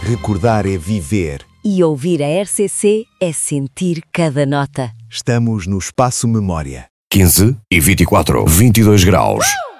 Recordar é viver. E ouvir a RCC é sentir cada nota. Estamos no Espaço Memória. 15 e 24, 22 graus.